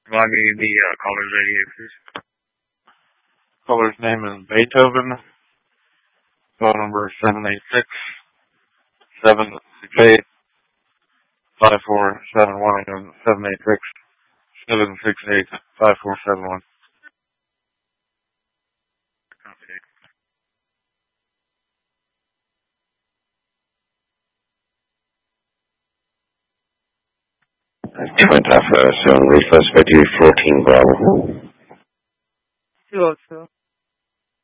Well, I need the caller's radio, please. Caller's name is Beethoven. Phone number 786-768-5471 and 786-768-5471. Twin Alpha, so request value 14 Bravo. 202.